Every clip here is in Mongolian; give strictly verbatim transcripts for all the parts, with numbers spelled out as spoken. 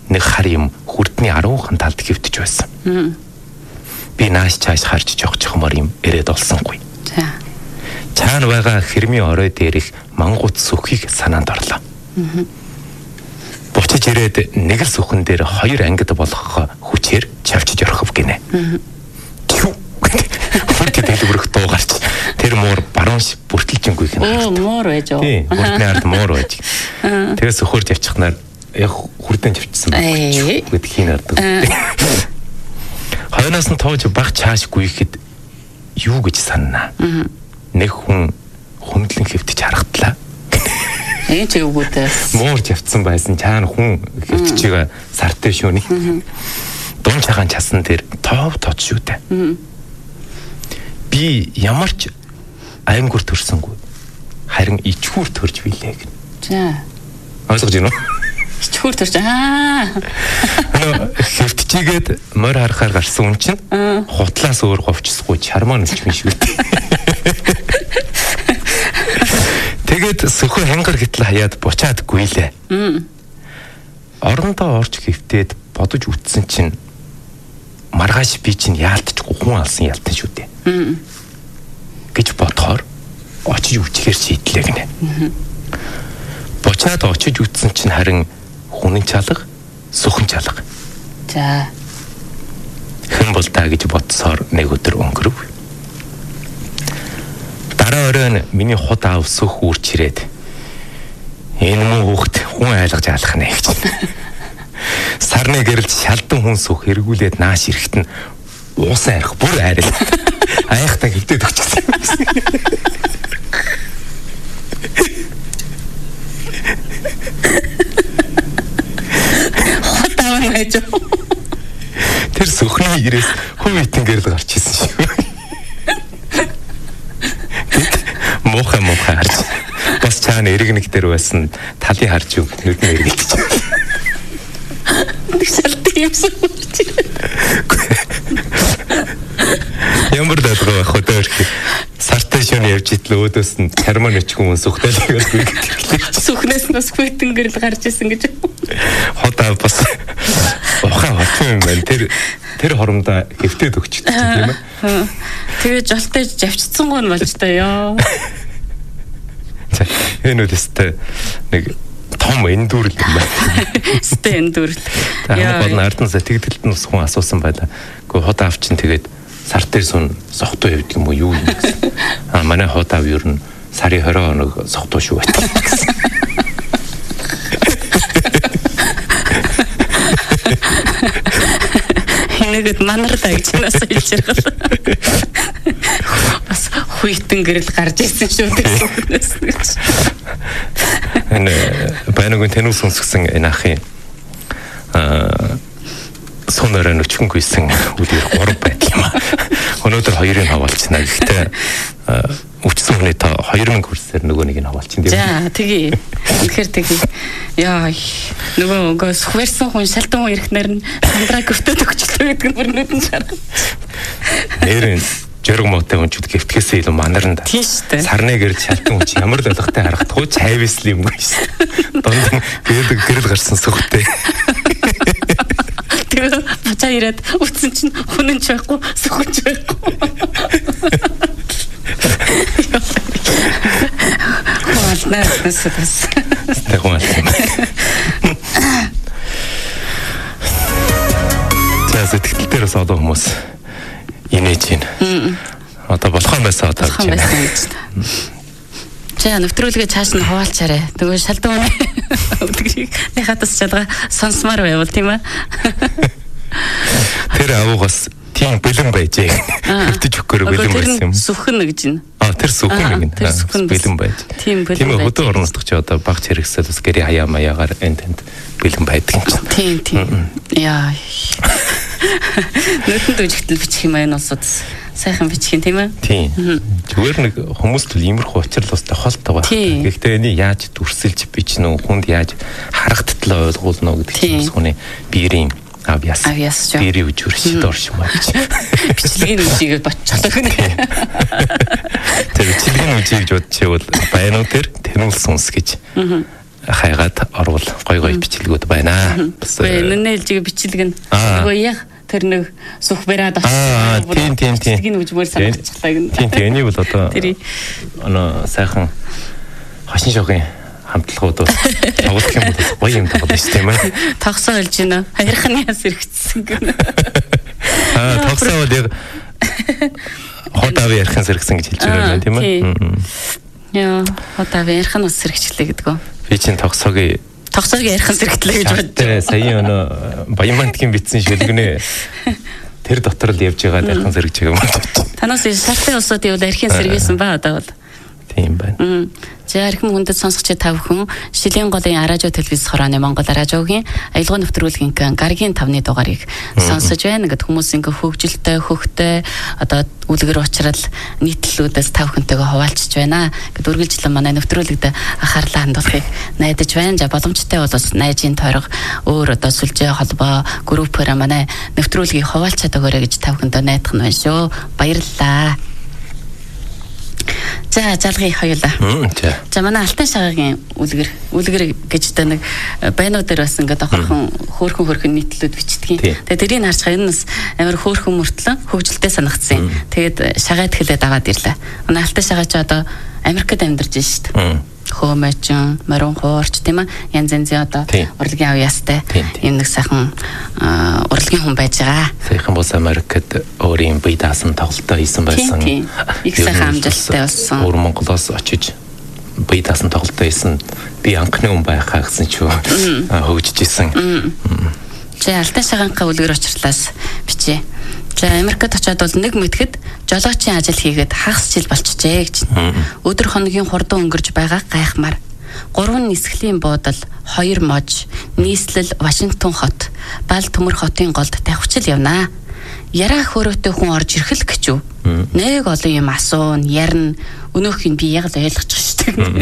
нэг хар юм хүрдний аруухан талд хэвтэж байсан. Би нааш чааш харж жогчхомор юм ирээд олсонгүй. За. Цаана байгаа хэрмийн орой дээрх мангууд сүхийг санаанд орлоо. Буцаж ирээд нэг л сүхэн дээр хоёр ангид болгох хүчээр чавчж орхов гинэ. Хүртэл дэлгүрэх дуу гарч тэр муур баруун бүртэлжингүйх нь. Оо муур байж оо. Тийм, хүртний ард муур байж. Тэгээс өхөрж явчихнаар яг хүрдэн живчсан байх гэдэг хин ард. Хойноос нь тоож баг чааш гүйхэд юу гэж санана. Нэг хүн хүндлэн хэвтэж харагдлаа. Энд ч үгүйтэй. Муурж явцсан байсан чаана хүн хэвтэж байгаа сартай шөөний. Дун цагаан часан дээр тоов тод шүү дээ. Би ямар ч аймгүр төрсөнгүй. Харин ичгүүр төрж билээ гэн. За. Ойлгож байна уу? Ичгүүр төрж аа. Нөө хэвтчихгээд морь харахаар гарсан хүн чинь хутлаас өөр говчсгүй чармаа нүчмэн шүү дээ. Тэгээд сөхөө хянгар гэтэл хаяад бучаадгүй лээ. Орондоо орж хэвтээд бодож үтсэн чинь маргааш би чинь яалтчгүй хүн алсан ялтан шүү дээ. гэж бодохоор очиж үчихээр шийдлээ гинэ. Бочаад очиж үтсэн чинь харин хүнэн чалга, сүхэн чалга. За. Хэн бол таа гэж бодсоор нэг өдөр өнгөрөв. Дараа оройн миний хот аав сүх үрч ирээд энэ муу хүүхд хүн айлгаж алах нэ гэж. Сарны гэрэлд шалдан хүн сүх эргүүлээд нааш ирэхэд нь уусан арих бүр айрал. Аяхтаа хөвдөд өгчихсэн. Хотаа байж. Тэр сүхний ирээс хүн итэн гэрэл гарч ирсэн шүү. Мохо мохо харж. Бас цаана эргэнэг дээр байсан талын харж өг нүдний эргэлж. Шалт юмсан үрч. Ямар дадраа хөдөөр сартай шөнө явж итлээ өөдөөс нь карман өчгөн хүн сүхтэлээгүй гэдэг. Сүхнээс нас хүйтэн гэрэл гарч исэн гэж. Хотаа бас ухаан хот юм байна. Тэр тэр хоромдоо хэвтээд өгчтэй тийм ээ. Тэгээ жолтой завчцсан гоо болж та ёо. За энэ үстэй нэг том эндүрл юм байна. Стэй эндүрл. Яа бол арднасаа тэгдэлт нь хүн асуусан байлаа. Гэхдээ хот аав чинь тэгээд сар дээр сун сохтуу явдаг юм уу юу юм гэсэн. Аа манай хот аав ер нь сарын двадцать хоног сохтуу шүү байдаг гэсэн. Хинэгэд манардаа гэж нас хэлж байгаа. Бас хуйтэн гэрэл гарч ирсэн шүү дээ. Энэ баянгийн тэнүүс сонсгсон энэ ахын аа сонороо нүчгөнгүйсэн үдээр гурав байт юм аа. Өнөөдөр хоёрыг хаваалчихна. Гэхдээ өвчсөн хүний та хоёр мянга хүрсээр нөгөө нэг нь хаваалчихна тийм үү? За тэгье. Тэгэхээр тэгье. Яа нөгөө гос хверсэн хүн шалтан хүн ирэхнэр нь сандраа гөвтөд өгчлөө гэдэг нь бүр нүдэн шарах. Нэрэн жирэг мотой хүнчүүд гэвтгээсээ илүү манарна. Тийм шүү дээ. Сарны гэрэл шалтан хүн чи ямар долготой харагдахгүй цайвэсл юмгүй шүү. Дунд гэрэл гэрэл гарсан сүхтэй. Тэгээ бачаа ирээд үтсэн чинь хүнэн ч байхгүй, сүхэн ч байхгүй. Хол нэрс нэс. Тэгвэл. За сэтгэл дээрээс одоо хүмүүс инээж байна. Одоо болох юм байсан одоо гэж байна. За нэвтрүүлгээ цааш нь хуваалчаарай. Тэгвэл шалдан өдгийг нэхатас чадгаа сонсмаар байвал тийм ээ. Тэр авуугаас тийм бэлэн байжээ. Хэвтэж өгөхөөр бэлэн байсан юм. Сүхэн гэж байна. Аа тэр сүхэн нэг нь бэлэн байж. Тийм бэлэн. Тийм хөдөө орносдох чи одоо баг хэрэгсэл бас гэри хаяа маягаар энд тэнд бэлэн байдаг юм чи. Тийм тийм. Яа. Нүдэнд үжигтэл бичих юм аа энэ улсууд. Сайхан бичих юм тийм ээ. Тийм. Зүгээр нэг хүмүүст л иймэрхүү учрал бас тохиолддог байна. Гэхдээ энийг яаж дүрсэлж бичнэ үү, хүнд яаж харагдтал ойлгуулна гэдэг чинь хүний биерийн авьяас. Биерийн үжирч доршмаа гэж. Бичлэгийн үжигээ бодчихлоо гэнэ. Тэр бичлэгийн үжиг гэж бодчихвол баянуу тэр тэнүүлс унс гэж хайгаад орвол гой гой бичлэгүүд байна. Бас нэнэлжиг бичлэг нь нөгөө яг тэр нэг сүх бариад очсон. Тийм тийм тийм. Бичлэгийг үжмээр санагдчихлаа гэнэ. Тийм тийм. Энийг бол одоо оноо сайхан хашин шогийн хамтлагууд тоглох юм бол гоё юм тоглоно шүү дээ юм аа. Тогсоо олж байна. Хаярхны яс хэрэгцсэн гэнэ. Аа тогсоо бол яг хотав ярхан сэргсэн гэж хэлж байгаа юм тийм ээ. Яа, хотав ярхан ус сэргчлээ гэдэг үү? Би чинь тогсоогийн тогсоогийн ярхан сэргтлээ гэж боддог. Сая өнөө Баянмантгийн бичсэн шүлгэнэ тэр дотор л явж байгаа ярхан сэргэж байгаа юм байна. Танаас шалтгаан усууд юу ярхан сэргээсэн ба одоо бол. Тийм байна. За архим хүндэт сонсогч та бүхэн Шилийн голын Аражо телевиз хорооны Монгол Аражогийн аялал нэвтрүүлгийн гаргийн тавны дугаарыг сонсож байна. Ингээд хүмүүс ингээ хөгжилтэй, хөхтэй одоо үлгэр уучрал нийтлэлүүдээс та бүхэнтэйгээ хуваалцж байна. Ингээд үргэлжлэн манай нэвтрүүлэгт анхаарлаа хандуулахыг найдаж байна. За боломжтой бол бас найжийн тойрог өөр одоо сүлжээ холбоо группээр манай нэвтрүүлгийг хуваалцаад өгөөрэй гэж та бүхэндээ найдах нь байна шүү. Баярлалаа. За залгын хоёулаа. За манай Алтан шагагийн үлгэр үлгэр гэж та нэг байнуудаар бас ингээд охорхон хөөрхөн хөөрхөн нийтлүүд бичдэг. Тэгээ тэрийг харж байгаа энэ бас амар хөөрхөн мөртлөө хөвгөлтэй санагдсан. Тэгээд шагаад хэлээд аваад ирлээ. Манай Алтан шагаа ч одоо Америкт амьдарч байна шүү дээ. Хөөмөчн, морин хуурч тийм ээ. Янз янзын одоо урлагийн авьяастай юм нэг сайхан урлагийн хүн байж байгаа. Сайхан бос Америкт өөрийн бие даасан тоглолтоо хийсэн байсан. Их сайхан амжилттай болсон. Өөр Монголоос очиж бие даасан тоглолтоо хийсэн. Би анхны хүн байхаа гэсэн ч хөгжиж исэн. За Алтан шагаанхаа үлгэр учрлаас бичээ. За Америкт очиод бол нэг мэтгэд жолоочийн ажил хийгээд хагас жил болчихжээ гэж. Өдөр хоногийн хурдан өнгөрж байгаа гайхмаар. Гурван нисгэлийн буудал, хоёр мож, нийслэл Вашингтон хот, бал төмөр хотын голд тавьчил явнаа. Яраа хөрөөтэй хүн орж ирэх л гэж юу? Нэг олон юм асуун, ярина. Өнөөх нь би яг л ойлгочих шүү дээ.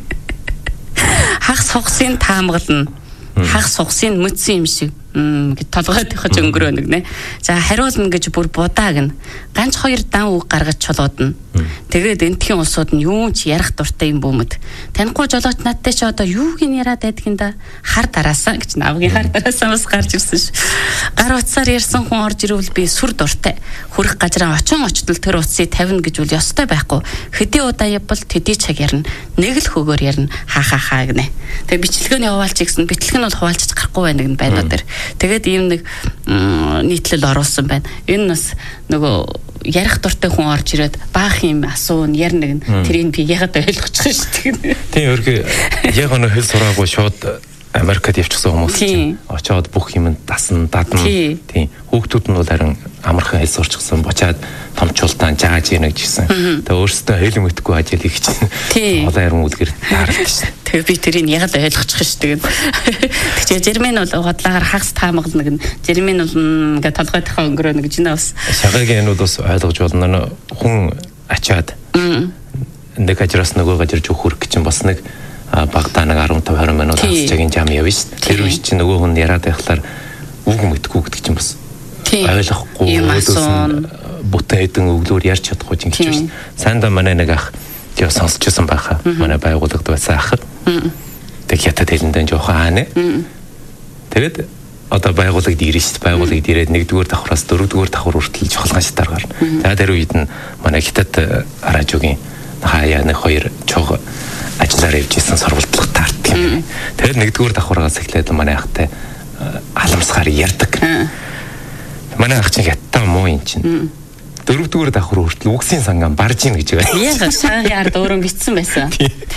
Хагас хугасын таамаглана. Хагас хугасын мөцсөн юм шиг гэд толгойд ихэж өнгөрөө нэг нэ. За хариулна гэж бүр будааг нь ганц хоёр дан үг гаргаж чулуудна. Тэгээд энтхийн улсууд нь юу ч ярих дуртай юм бөөмөд. Танихгүй жолооч надтай ч одоо юуг нь яриад байдгийн да хар дараасаа гэж навгийн хар дараасаа бас гарч ирсэн ш. Гар утсаар ярьсан хүн орж ирвэл би сүр дуртай. Хүрх газраа очин очтол тэр утсыг тавина гэж үл ёстой байхгүй. Хэдий удаа явбал төдий цаг ярина. Нэг л хөгөөр ярина. Ха ха ха гинэ. Тэгээд бичлэгээний хуваалч гэсэн бичлэг нь бол хуваалцаж гарахгүй байна гэн байна дээр. Тэгээд ийм нэг нийтлэл оруулсан байна. Энэ бас нөгөө ярих дуртай хүн орж ирээд баах юм асуун ярина гэн тэрийг би ягаад ойлгочих шүү дээ. Тийм өөргөө яг өнө хэл сураагүй шууд Америкт явчихсан хүмүүс чинь очоод бүх юм дасан дадна. Тийм хүүхдүүд нь бол харин амархан хэл сурчихсан бочаад томчултаан жааж ийнэ гэжсэн. Тэгээ өөрсдөө хэл мэдэхгүй ажил хийж чинь олон ярим үлгэр таардаг. Тэгээ би тэрийг яг л ойлгочих шүү дээ. Тэгэхээр Жермен бол хотлаагаар хагас таамаглана гэн. Жермен бол ингээ толгойдхоо өнгөрөө нэг жинэ бас. Шагагийн энүүд бас ойлгож болно. Хүн ачаад нэг ажраас нөгөө ажирж өгөх гэж чинь бас нэг багтаа нэг десять двадцать минут хасчаагийн жам явна шүү дээ. Тэр үе чинь нөгөө хүн яриад байхлаар үг мэдгүй гэдэг чинь бас ойлгохгүй өөдөөс бүтэн хэдэн өглөөр ярьж чадахгүй чинь гэж байна. Санда манай нэг ах яа сонсчихсан байхаа. Манай байгууллагад байсан ах. Тэг хятад хэлэндээ жоохон аанэ. Тэгээд одоо байгууллагад ирнэ шүү дээ. Байгууллагад ирээд нэгдүгээр давхраас дөрөвдүгээр давхар хүртэл чухалгаанчтар гарна. За тэр үед нь манай хятад Аражогийн хаяа нэг хоёр чог ажиллаар явж исэн сурвалжлах таарт юм. Тэгээд нэгдүгээр давхараас эхлээд манай ахтай халамсгаар ярьдаг. Манай ах чинь хятад муу юм чинь. Дөрөвдүгээр давхар хүртэл үгсийн санган барж ийн гэж байгаа. Яг шаагийн ард өөрөө битсэн байсан.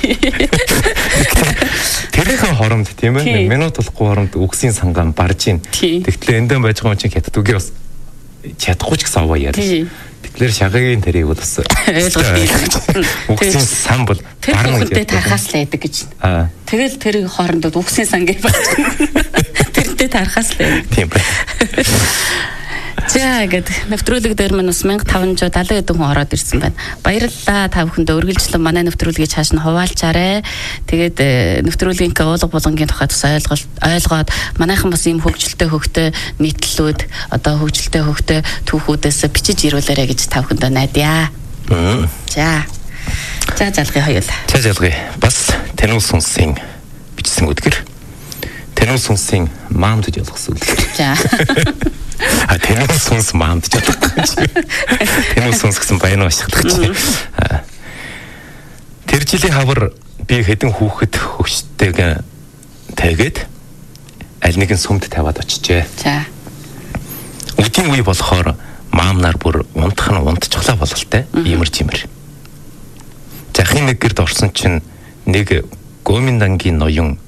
Тэрхэн хоромд тийм ээ. Минут болохгүй хоромд үгсийн санган барж ийн. Тэгтлээ эндэн байж байгаа юм чинь хятад үгээ бас чадахгүй ч гэсэн аваа яриа. Тэгэхээр шагагийн тэрийг бол бас ойлгох. Үгсийн сан бол барна гэж тархаас л байдаг гэж. Тэгэл тэр хоорондоо үгсийн сан гэж байна. Тэрнтэй тархаас л байдаг. Тийм бай. За гэдэг нэвтрүүлэг дээр маань бас мянга таван жоо далайн хэдэн хүн ороод ирсэн байна. Баярлалаа та бүхэндээ үргэлжлэн манай нэвтрүүлгийг цааш нь хуваалцаарай. Тэгээд нэвтрүүлгийн уулга булангийн тухайд бас ойлголт ойлгоод манайхан бас ийм хөгжилтэй хөгтөө нийтлэлүүд одоо хөгжилтэй хөгтөө түүхүүдээс бичиж ирүүлээрэй гэж та бүхэндээ найдаа. За. За залгын хоёул. За залгын бас танил сүнсийн бичсэн үдгэр. Тэнүү сүнсийн маамд гэж ойлгосон үдгэр. За. А тэнүү сүнс маамд гэж ойлгосон. Тэнүү сүнс гэсэн баян ашигладаг чи. Тэр жилийн хавар би хэдэн хүүхэд хөгштэйг тэгээд аль нэгэн сүмд тавиад очижээ. За. Үдийн үе болохоор маам нар бүр унтах нь унтчихлаа бололтой. Иймэр чимэр. Захын нэг гэрд орсон чинь нэг Гоминдангийн ноён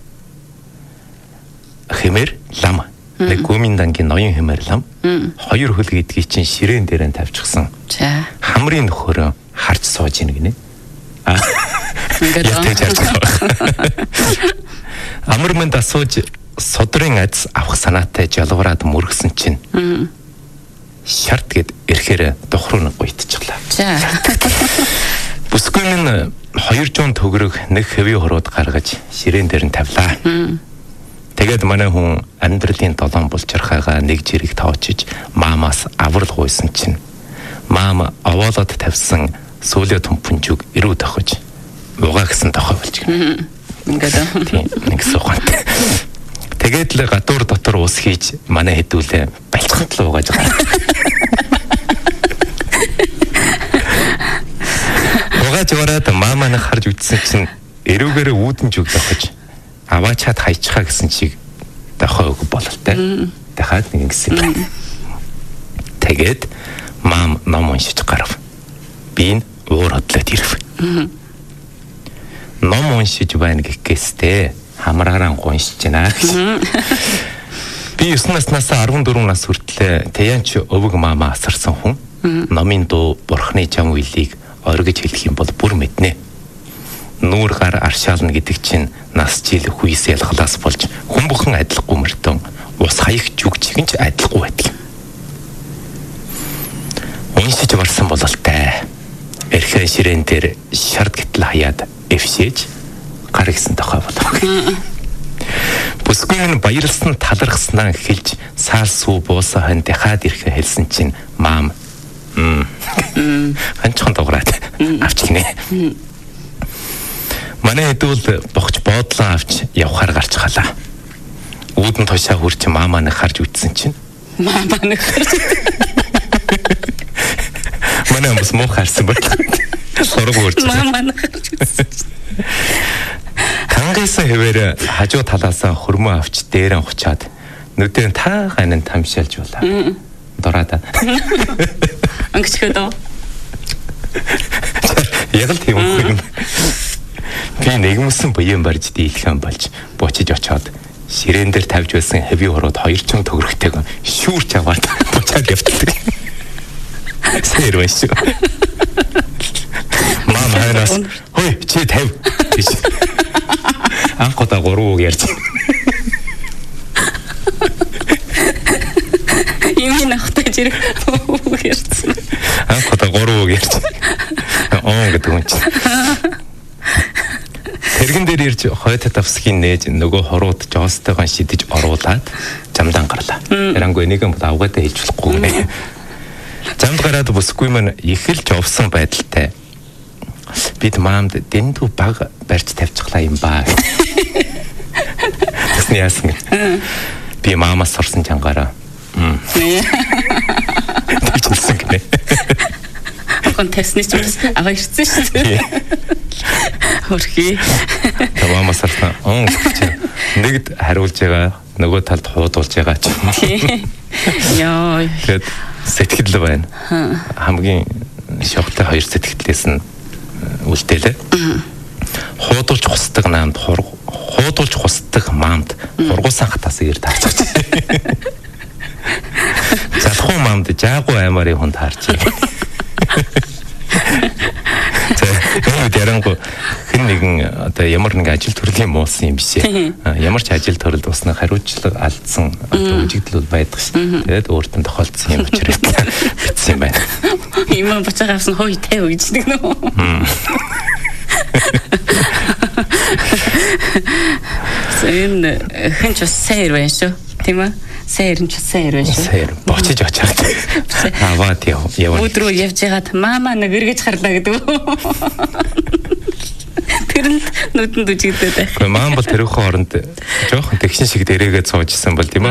хэмээр лам. Нэг Гоминдангийн ноён хэмээр лам. Хоёр хөл гэдгийг чинь ширээн дээр нь тавьчихсан. За. Хамрын нөхөрөө харж сууж ийн гинэ. Аа. Ингээд харж байгаа. Амар мэнд асууж содрын ац авах санаатай жалгараад мөргсөн чинь. Шарт гэд ирэхээр дохруу нэг гойтчихлаа. За. Бүсгүй минь хоёр зуун төгрөг нэг хэвийн хороод гаргаж ширээн дээр нь тавилаа. Тэгээд манай хүн амьдралын долоон булчирхаагаа нэг жирийг тоочиж маамаас аврал гуйсан чинь маам овоолоод тавьсан сүүлээ томпонжуг ирүү тохиж угаа гэсэн тохой болж гэнэ. Ингээд тийм нэг сухант. Тэгээд л гадуур дотор ус хийж манай хэдүүлээ балчханд л угааж байгаа. Угааж ороод маамаа нэг харж үтсэн чинь эрүүгээрээ үүдэн жүг тохиж аваачаад хайчихаа гэсэн чиг тохой үг бололтой. Дахиад нэг ингэсэн. Тэгээд маам ном уншиж гарав. Би н уур хотлоод ирв. Ном уншиж байна гэхээстэй хамраараа гоншиж байна гэж. Би ёс наснаас арван дөрвөн нас хүртэл Тэянч өвөг маамаа асарсан хүн. Номын дуу бурхны жам үйлийг оргиж хэлэх юм бол бүр мэднэ. Нүүр гар аршаална гэдэг чинь нас жил хүйс ялгалаас болж хүн бүхэн адилгүй мөртөн ус хаях зүг чигэнч адилгүй байдаг. Уншиж барсан бололтой. Эрхэн ширээн дээр шард гитл хаяад эвшээж гар гисэн тохой болов. Бүсгүй нь баярлсан талархснаа хэлж саал сүү буусаа хон дахиад ирэхэ хэлсэн чинь маам м анчхан дуурайд авч гинэ. Манай хэдүүл бохч боодлоо авч явхаар гарч халаа. Үүдэн тушаа хурч маамаа нэг харж үтсэн чинь маамаа нэг харж манай хүмүүс муу харсан байх. Сорог хурч маамаа нэг харж үтсэн чинь Тангайсан хэвээр хажуу талаасаа хөрмөө авч дээрэн хучаад нүдэн таа ганин тамшаалж байлаа. Дураад. Ангичхээд оо. Яг л тийм юм. Би нэгмсэн буян барьж дийлхэн болж буучиж очоод ширээн дээр тавьж байсан хэвийн хороод хоёр чон төгрөгтэйг шүүрч аваад буцаад явдаг. Сэр байсан. Мам хайнаас хой чи тавь гэж анхудаа гурав үг ярьж. Ийм нахтай жирэг үг ярьсан. Анхудаа гурав үг ярьж. Аа гэдэг юм чи. Тэргэн дээр ирж хойто тавсхийн нээж нөгөө хорууд жоостойгоо шидэж оруулаад замдан гарлаа. Ярангуй нэгэн бол авгаадаа хэлж болохгүй нэ. Замд гараад бүсгүй маань их л жовсон байдалтай. Бид маамд дэндүү баг барьж тавьчихлаа юм баа. Тэсний яасан. Би маамаас сурсан чангаараа. Мм. Тэгэлсэн гинэ. Хон тэсний ч аваа ирсэн шүү дээ. Хөрхий. Маамаас сурсан. Он нэгд хариулж байгаа, нөгөө талд хуудуулж байгаа ч. Яа. Тэгээд сэтгэл байна. Хамгийн шогтой хоёр сэтгэлээс нь үлдээлээ. Хуудуулж хусдаг наамд хуудуулж хусдаг маамд хургуусан хатаас ир таарч. Залхуу маамд жаагуу аймарын хүн таарч. Тэгээд ярангу хэн нэгэн одоо ямар нэг ажил төрлийн муусан юм биш ээ. Ямар ч ажил төрөлд уснаа хариуцлага алдсан одоо үжигдэл байдаг ш. Тэгээд өөртөө тохиолдсон юм учраас битсэн байна. Ийм бацаа авсан хой тайв гэж нэг нөө. Сэн хэн ч сэр байна шүү. Тийм ээ. Сэр нь ч сэр байна шүү. Сэр бочиж очоод. Аваад яв. Өдрөө явж ягаад маама нэг эргэж харлаа гэдэг. Тэр л нүдэнд үжигдээд байх. Гэхдээ маань бол тэрхүү оронд жоохон тэгшин шиг дээрээгээ цуужсэн бол тийм